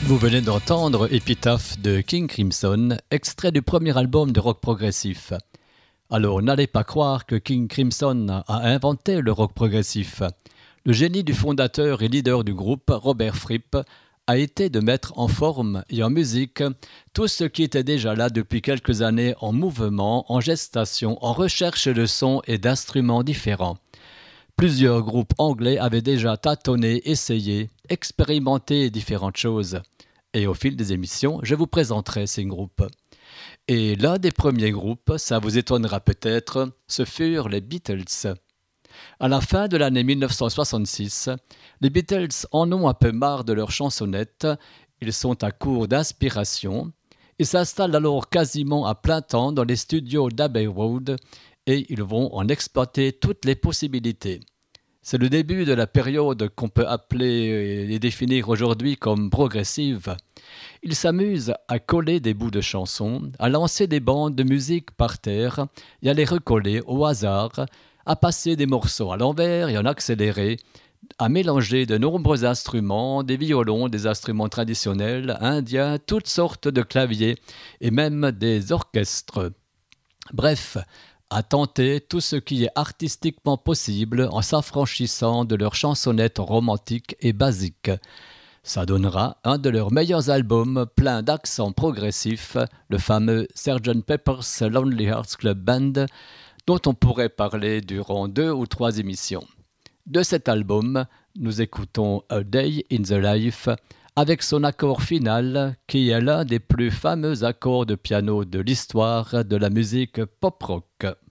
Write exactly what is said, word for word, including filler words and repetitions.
Vous venez d'entendre Epitaph de King Crimson, extrait du premier album de rock progressif. Alors n'allez pas croire que King Crimson a inventé le rock progressif. Le génie du fondateur et leader du groupe, Robert Fripp, a été de mettre en forme et en musique tout ce qui était déjà là depuis quelques années en mouvement, en gestation, en recherche de sons et d'instruments différents. Plusieurs groupes anglais avaient déjà tâtonné, essayé, expérimenté différentes choses. Et au fil des émissions, je vous présenterai ces groupes. Et l'un des premiers groupes, ça vous étonnera peut-être, ce furent les Beatles. À la fin de l'année mille neuf cent soixante-six, les Beatles en ont un peu marre de leurs chansonnettes, ils sont à court d'inspiration, ils s'installent alors quasiment à plein temps dans les studios d'Abbey Road et ils vont en exploiter toutes les possibilités. C'est le début de la période qu'on peut appeler et définir aujourd'hui comme progressive. Ils s'amusent à coller des bouts de chansons, à lancer des bandes de musique par terre et à les recoller au hasard, à passer des morceaux à l'envers et en accéléré, à mélanger de nombreux instruments, des violons, des instruments traditionnels, indiens, toutes sortes de claviers et même des orchestres. Bref, à tenter tout ce qui est artistiquement possible en s'affranchissant de leurs chansonnettes romantiques et basiques. Ça donnera un de leurs meilleurs albums plein d'accents progressifs, le fameux sergeant Pepper's Lonely Hearts Club Band, dont on pourrait parler durant deux ou trois émissions. De cet album, nous écoutons A Day in the Life, avec son accord final qui est l'un des plus fameux accords de piano de l'histoire de la musique pop-rock.